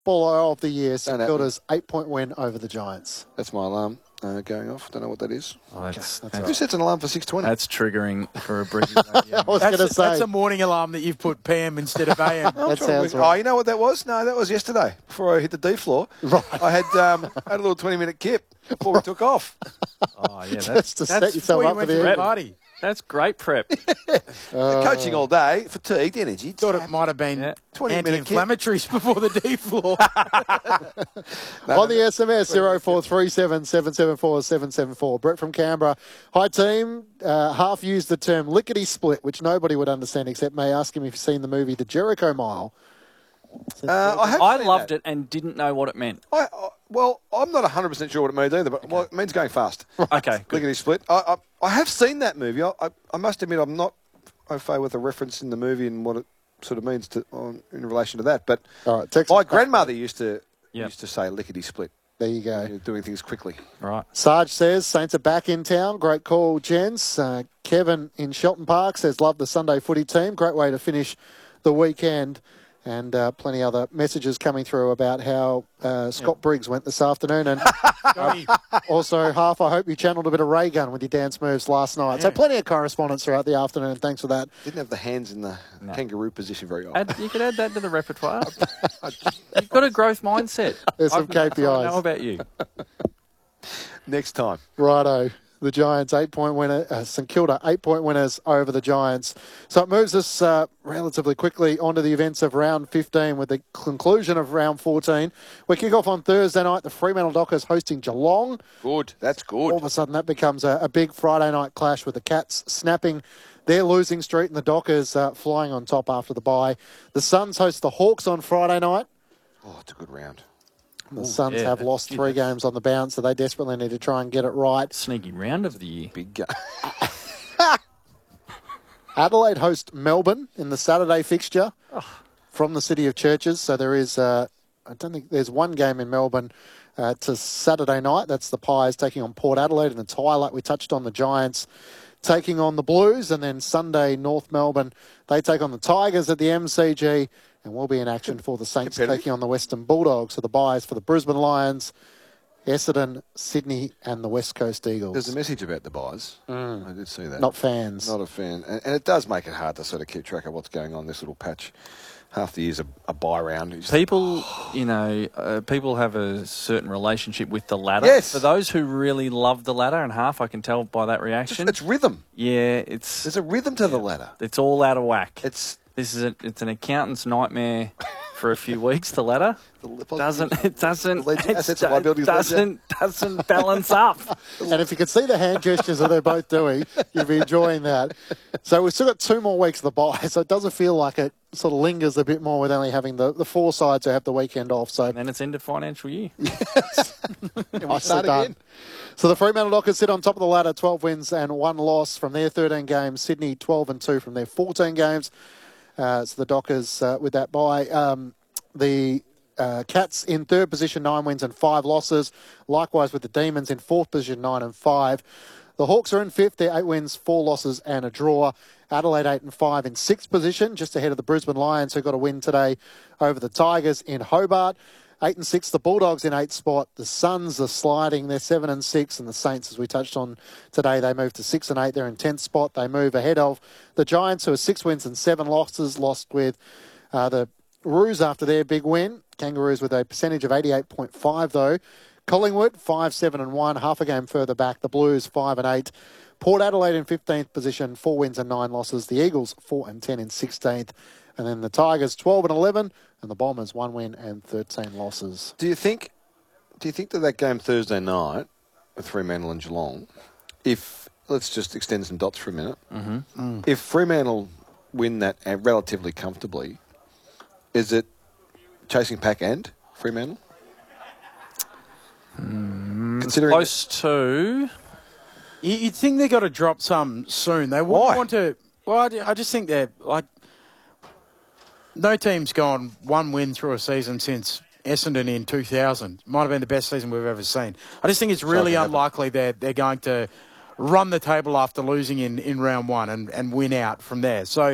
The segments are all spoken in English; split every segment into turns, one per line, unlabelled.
footballer of the year, St
Don't
Kilda's 8-point win over the Giants.
That's my alarm going off. Don't know what that is.
Oh, that's
Who sets an alarm for 6:20?
That's triggering for a British.
I was going to say.
That's a morning alarm that you've put PM instead of AM.
That sounds
Oh,
right.
you know what that was? No, that was yesterday before I hit the D floor.
Right.
I had had a little 20-minute kip before we took off.
Oh, yeah,
Just to set yourself
Before you
up for
went to
the
the
end.
party.
that's great prep.
Coaching all day, fatigued, energy.
Thought it might have been
20-minute
anti-inflammatories before the D floor.
On the SMS, 0437 774 774. Brett from Canberra. Hi, team. Half used the term lickety-split, which nobody would understand except may ask him if he's seen the movie The Jericho Mile.
I loved it and didn't know what it meant.
Well, I'm not 100% sure what it means either, but well, it means going fast.
Okay, good.
Lickety split. I have seen that movie. I must admit I'm not au fait with the reference in the movie and what it sort of means in relation to that. But
All right, text
my
us back.
grandmother used to
Yep.
say lickety split,
There you go.
doing things quickly.
Right.
Sarge says, Saints are back in town. Great call, gents. Kevin in Shelton Park says, love the Sunday footy team. Great way to finish the weekend. And plenty other messages coming through about how Scott Briggs went this afternoon. And also, I hope you channeled a bit of Ray Gun with your dance moves last night. So plenty of correspondence throughout the afternoon. Thanks for that.
Didn't have the hands in the kangaroo position very often.
You could add that to the repertoire. You've got a growth mindset.
There's some
That's what I know
KPIs.
about you.
Next time.
Righto. The Giants, 8-point winner. St Kilda, 8-point winners over the Giants. So it moves us relatively quickly onto the events of round 15 with the conclusion of round 14. We kick off on Thursday night. The Fremantle Dockers hosting Geelong.
Good. That's good.
All of a sudden, that becomes a big Friday night clash with the Cats snapping their losing streak and the Dockers flying on top after the bye. The Suns host the Hawks on Friday night.
Oh, it's a good round.
The Suns have lost 3 games on the bounce, so they desperately need to try and get it right.
Sneaky round of the year.
Big game.
Adelaide host Melbourne in the Saturday fixture from the City of Churches. So there is, I don't think there's one game in Melbourne to Saturday night. That's the Pies taking on Port Adelaide in the twilight. We touched on the Giants taking on the Blues, and then Sunday, North Melbourne, they take on the Tigers at the MCG, and we'll be in action for the Saints taking on the Western Bulldogs. So the buys for the Brisbane Lions, Essendon, Sydney, and the West Coast Eagles.
There's a message about the buys. I did see that.
Not fans.
Not a fan. And it does make it hard to sort of keep track of what's going on this little patch. Half the year's a buy round.
People, people have a certain relationship with the ladder.
Yes.
For those who really love the ladder, and half I can tell by that reaction.
It's rhythm.
Yeah,
There's a rhythm to the ladder.
it's all out of whack.
It's
It's an accountant's nightmare for a few weeks. The ladder doesn't
assets and liabilities ledger.
doesn't balance up.
And if you could see the hand gestures that they're both doing, you'd be enjoying that. So we've still got 2 more weeks of the bye, so it doesn't feel like it sort of lingers a bit more with only having the 4 sides who have the weekend off. So
And then it's end of financial year.
nicely done. So the Fremantle Dockers sit on top of the ladder, 12 wins and 1 loss from their 13 games. Sydney 12-2 from their 14 games. So the Dockers with that bye. The Cats in 3rd position, 9 wins and 5 losses. Likewise with the Demons in 4th position, 9 and 5. The Hawks are in 5th. They're 8 wins, 4 losses and a draw. Adelaide 8 and 5 in 6th position, just ahead of the Brisbane Lions, who got a win today over the Tigers in Hobart. 8 and 6, the Bulldogs in 8th spot. The Suns are sliding. They're 7 and 6. And the Saints, as we touched on today, they move to 6 and 8. They're in 10th spot. They move ahead of the Giants, who are 6 wins and 7 losses, lost with the Roos after their big win. Kangaroos with a percentage of 88.5, though. Collingwood, 5, 7 and 1, half a game further back. The Blues, 5 and 8. Port Adelaide in 15th position, 4 wins and 9 losses. The Eagles, 4 and 10 in 16th. And then the Tigers, 12 and 11. And the Bombers, 1 win and 13 losses.
Do you think that game Thursday night with Fremantle and Geelong, if, let's just extend some dots for a minute, if Fremantle win that relatively comfortably, is it chasing pack and Fremantle? Considering
Close to.
You'd think they got to drop some soon. They wouldn't
Why?
want to. Well, I just think they're like. No team's gone 1 win through a season since Essendon in 2000. Might have been the best season we've ever seen. I just think it's really unlikely they're going to run the table after losing in round 1 and win out from there. So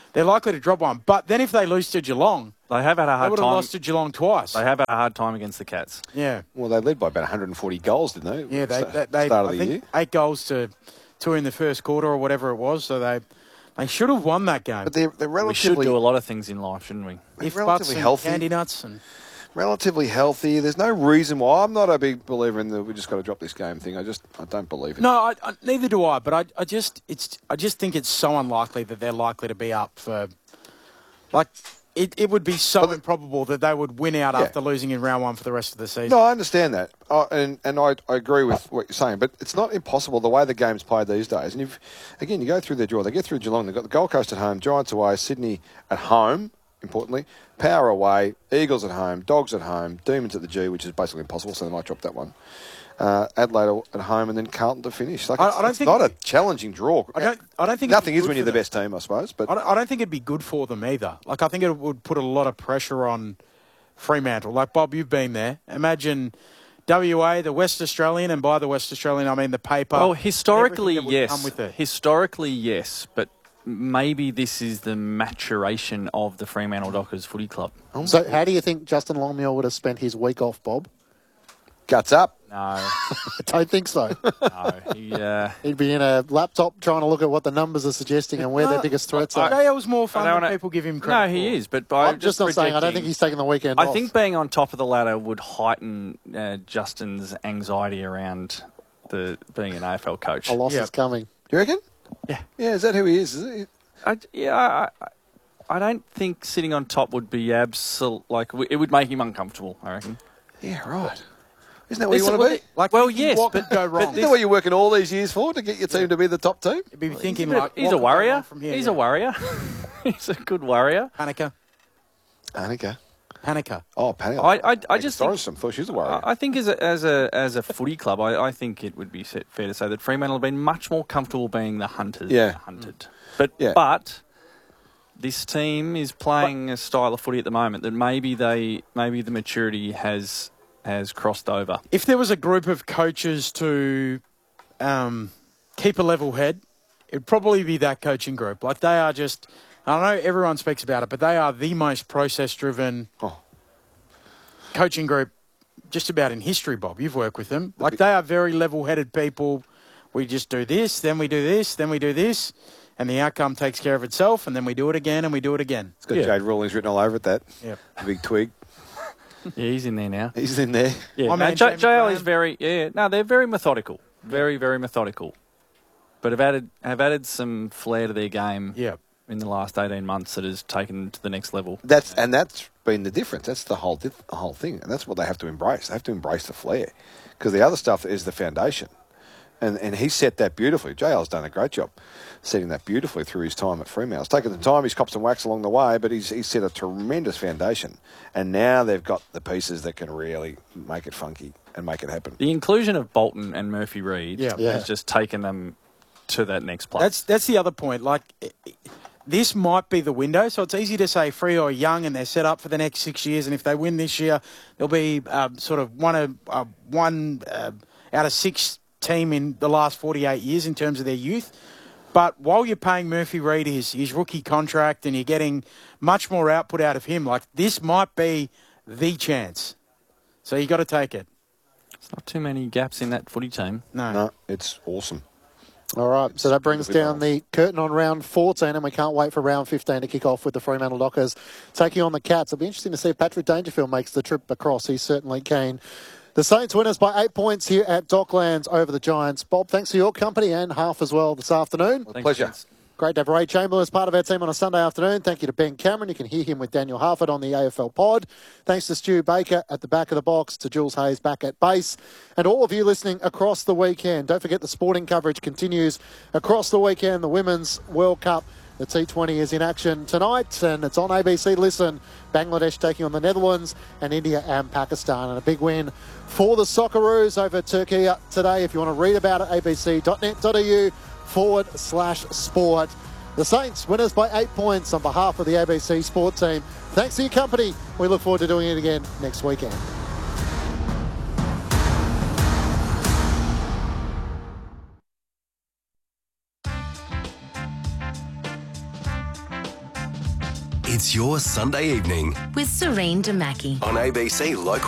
they're likely to drop one. But then if they lose to Geelong,
They have had a
they
hard
would have
time.
lost to Geelong twice.
They have had a hard time against the Cats.
Yeah.
Well, they led by about 140 goals, didn't they?
Yeah, they
Start of
I
the
think
year.
8 goals to 2 in the first quarter or whatever it was. So they should have won that game.
But they're
We should
relatively
do a lot of things in life, shouldn't we?
If
relatively
butts and
healthy.
candy nuts and
relatively healthy. There's no reason why. I'm not a big believer in the we just got to drop this game thing. I don't believe it.
no, neither do I. But I just think it's so unlikely that they're likely to be up for like. It would be so improbable that they would win out after losing in round 1 for the rest of the season.
No, I understand that, and I agree with what you're saying. But it's not impossible the way the game's played these days. And you go through their draw. They get through Geelong. They've got the Gold Coast at home, Giants away, Sydney at home. Importantly, Power away, Eagles at home, Dogs at home, Demons at the G, which is basically impossible. So they might drop that one. Adelaide at home, and then Carlton to finish. Like
I don't
it's
think
not a challenging draw.
I don't think
Nothing
it'd be
is when
good
you're the
for them.
best team, I suppose. But
I don't think it'd be good for them either. Like, I think it would put a lot of pressure on Fremantle. Like, Bob, you've been there. Imagine WA, the West Australian, and by the West Australian, I mean the paper.
Well, historically,
everything that would come
yes.
with it.
Historically, yes. But maybe this is the maturation of the Fremantle Dockers Footy Club.
So how do you think Justin Longmuir would have spent his week off, Bob?
guts up.
No,
I don't think so.
no.
He'd be in a laptop trying to look at what the numbers are suggesting and where their biggest threats are.
JL's more fun
I don't
than
wanna-
people give him credit
No, he
for.
is. But by
I'm just not saying I don't think he's taking the weekend
I
off.
think being on top of the ladder would heighten Justin's anxiety around being an AFL coach.
a loss
Yeah.
is coming.
You reckon?
Yeah.
Yeah, is that who he is? Is it?
I don't think sitting on top would be it would make him uncomfortable, I reckon.
Yeah, right. Isn't that what you want to be?
Like,
Well,
thinking
yes,
what
but-
could go wrong?
Isn't that what you're working all these years for, to get your team to be the top team?
You'd be thinking
He's
like,
a
what could go
warrior.
wrong from here?
He's a warrior. He's a good warrior.
Panica.
Annika. Oh, Panic.
I just think,
I thought she was a warrior.
I think as a footy club, I think it would be fair to say that Fremantle have been much more comfortable being the hunters.
Yeah.
than the hunted. But
Yeah.
this team is playing a style of footy at the moment that maybe the maturity has crossed over.
If there was a group of coaches to keep a level head, it'd probably be that coaching group. Like, they are just, I know everyone speaks about it, but they are the most process-driven coaching group just about in history, Bob. You've worked with them. Like, they are very level-headed people. We just do this, then we do this, then we do this, and the outcome takes care of itself, and then we do it again, and we do it again.
It's got Jade Rawlings written all over it, that.
Yep.
The big twig.
Yeah, he's in there now.
He's in there.
Yeah,
My man,
JL
Jamie
is very. Yeah, no, they're very methodical, very methodical, but have added some flair to their game.
Yeah.
In the last 18 months, that has taken them to the next level.
That's been the difference. That's the whole thing, and that's what they have to embrace. They have to embrace the flair, because the other stuff is the foundation, and he set that beautifully. JL's done a great job setting that beautifully through his time at Fremantle. It's taken the time. He's copped some wax along the way, but he's set a tremendous foundation, and now they've got the pieces that can really make it funky and make it happen.
The inclusion of Bolton and Murphy Reid has just taken them to that next place.
That's the other point. Like, this might be the window, so it's easy to say Freo are young and they're set up for the next 6 years, and if they win this year, they'll be sort of one out of 6 team in the last 48 years in terms of their youth. But while you're paying Murphy Reid his rookie contract and you're getting much more output out of him, like, this might be the chance. So you got to take it.
There's not too many gaps in that footy team.
No, it's awesome.
All right, so that brings down the curtain on round 14, and we can't wait for round 15 to kick off with the Fremantle Dockers taking on the Cats. It'll be interesting to see if Patrick Dangerfield makes the trip across. He's certainly keen. The Saints winners by 8 points here at Docklands over the Giants. Bob, thanks for your company and half as well this afternoon.
Thanks,
Pleasure.
Vince.
Great to have Ray Chamberlain as part of our team on a Sunday afternoon. Thank you to Ben Cameron. You can hear him with Daniel Harford on the AFL pod. Thanks to Stu Baker at the back of the box, to Jules Hayes back at base, and all of you listening across the weekend. Don't forget the sporting coverage continues across the weekend. The Women's World Cup, the T20 is in action tonight, and it's on ABC Listen. Bangladesh taking on the Netherlands, and India and Pakistan. And a big win for the Socceroos over Turkey today. If you want to read about it, abc.net.au/sport. The Saints winners by 8 points on behalf of the ABC Sport team. Thanks for your company. We look forward to doing it again next weekend.
It's your Sunday evening
with Serene Damaki
on ABC Local